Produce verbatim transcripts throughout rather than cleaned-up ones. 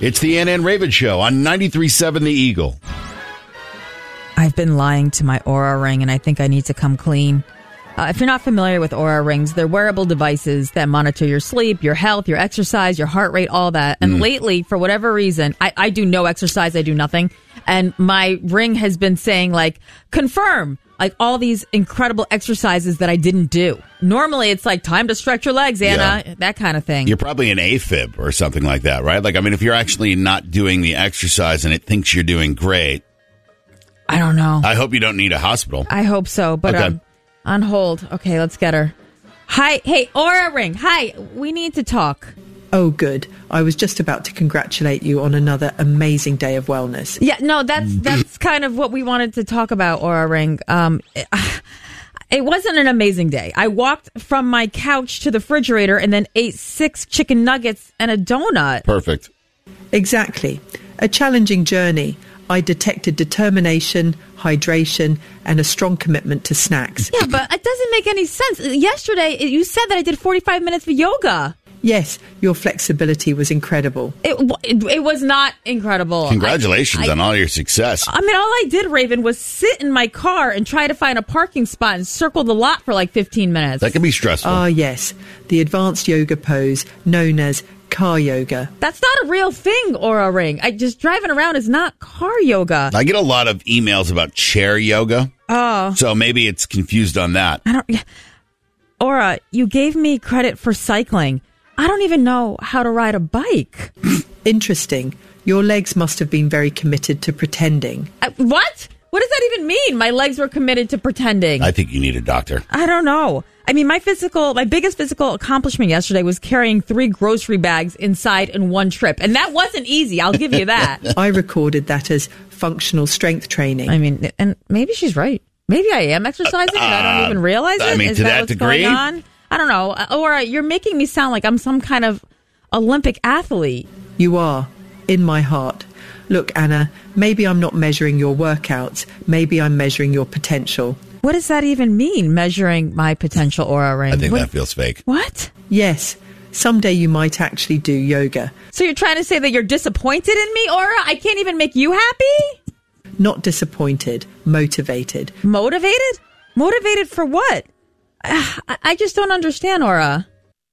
It's the Ann Ann Raven Show on ninety-three point seven The Eagle. I've been lying to my Oura Ring, and I think I need to come clean. Uh, if you're not familiar with Oura Rings, they're wearable devices that monitor your sleep, your health, your exercise, your heart rate, all that. And mm. lately, for whatever reason, I, I do no exercise, I do nothing. And my ring has been saying, like, confirm, like, all these incredible exercises that I didn't do. Normally, it's like, time to stretch your legs, Anna, yeah. that kind of thing. You're probably an AFib or something like that, right? Like, I mean, if you're actually not doing the exercise and it thinks you're doing great. I don't know. I hope you don't need a hospital. I hope so, but okay. um, on hold. Okay, let's get her. Hi. Hey, Oura Ring. Hi. We need to talk. Oh, good. I was just about to congratulate you on another amazing day of wellness. Yeah, no, that's that's kind of what we wanted to talk about, Oura Ring. Um, it, it wasn't an amazing day. I walked from my couch to the refrigerator and then ate six chicken nuggets and a donut. Perfect. Exactly. A challenging journey. I detected determination, hydration, and a strong commitment to snacks. Yeah, but it doesn't make any sense. Yesterday, you said that I did forty-five minutes of yoga. Yes, your flexibility was incredible. It, it, it was not incredible. Congratulations I, I, on all your success. I mean, all I did, Raven, was sit in my car and try to find a parking spot and circle the lot for like fifteen minutes. That can be stressful. Ah, yes. The advanced yoga pose known as car yoga. That's not a real thing, Oura Ring. I just driving around is not car yoga. I get a lot of emails about chair yoga. Oh. So maybe it's confused on that. I don't. Aura, you gave me credit for cycling. I don't even know how to ride a bike. Interesting. Your legs must have been very committed to pretending. Uh, what? What does that even mean? My legs were committed to pretending. I think you need a doctor. I don't know. I mean, my physical, my biggest physical accomplishment yesterday was carrying three grocery bags inside in one trip. And that wasn't easy. I'll give you that. I recorded that as functional strength training. I mean, and maybe she's right. Maybe I am exercising uh, and I don't even realize it. I mean, Is to that, that what's degree? Going on? I don't know. Or you're making me sound like I'm some kind of Olympic athlete. You are, in my heart. Look, Anna, maybe I'm not measuring your workouts. Maybe I'm measuring your potential. What does that even mean, measuring my potential, Oura Ring? I think what? that feels fake. What? Yes. Someday you might actually do yoga. So you're trying to say that you're disappointed in me, Aura? I can't even make you happy? Not disappointed, motivated. Motivated? Motivated for what? I just don't understand, Aura.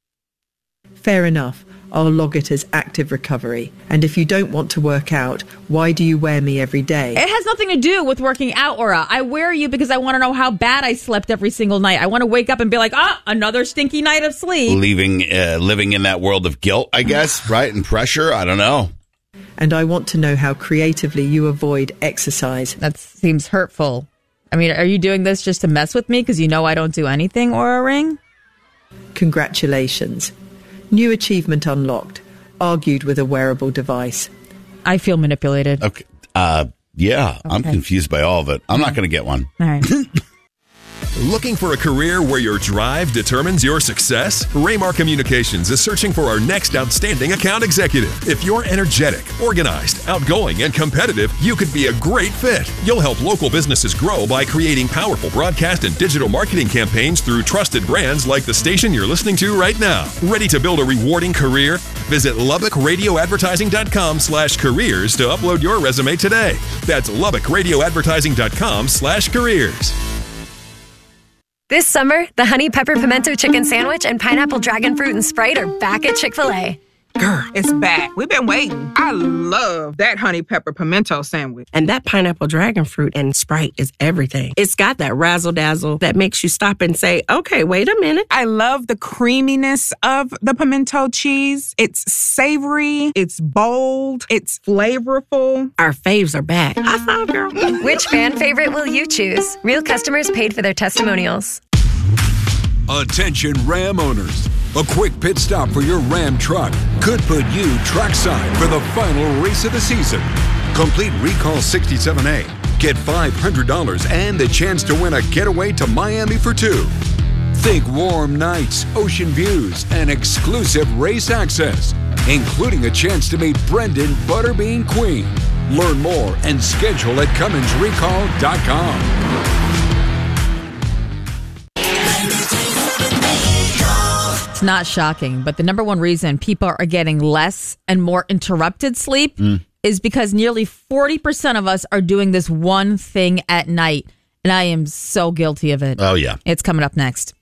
Fair enough. I'll log it as active recovery. And if you don't want to work out, why do you wear me every day? It has nothing to do with working out, Aura. I wear you because I want to know how bad I slept every single night. I want to wake up and be like, ah, another stinky night of sleep. Leaving, uh, living in that world of guilt, I guess, right? And pressure. I don't know. And I want to know how creatively you avoid exercise. That seems hurtful. I mean, are you doing this just to mess with me because you know I don't do anything, Aura Ring? Congratulations. New achievement unlocked. Argued with a wearable device. I feel manipulated. Okay. Uh, yeah, okay. I'm confused by all of it. I'm yeah. not going to get one. All right. Looking for a career where your drive determines your success? Raymar Communications is searching for our next outstanding account executive. If you're energetic, organized, outgoing, and competitive, you could be a great fit. You'll help local businesses grow by creating powerful broadcast and digital marketing campaigns through trusted brands like the station you're listening to right now. Ready to build a rewarding career? Visit Lubbock Radio Advertising dot com slash careers to upload your resume today. That's Lubbock Radio Advertising dot com slash careers. This summer, the Honey Pepper Pimento Chicken Sandwich and Pineapple Dragon Fruit and Sprite are back at Chick-fil-A. Girl, it's back. We've been waiting. I love that Honey Pepper Pimento Sandwich. And that Pineapple Dragon Fruit and Sprite is everything. It's got that razzle-dazzle that makes you stop and say, okay, wait a minute. I love the creaminess of the pimento cheese. It's savory. It's bold. It's flavorful. Our faves are back. I thought, girl. Which fan favorite will you choose? Real customers paid for their testimonials. Attention Ram owners. A quick pit stop for your Ram truck could put you trackside for the final race of the season. Complete Recall sixty-seven A. Get five hundred dollars and the chance to win a getaway to Miami for two. Think warm nights, ocean views, and exclusive race access, including a chance to meet Brendan Butterbean Queen. Learn more and schedule at Cummins Recall dot com. It's not shocking, but the number one reason people are getting less and more interrupted sleep mm. is because nearly forty percent of us are doing this one thing at night. And I am so guilty of it. Oh, yeah. It's coming up next.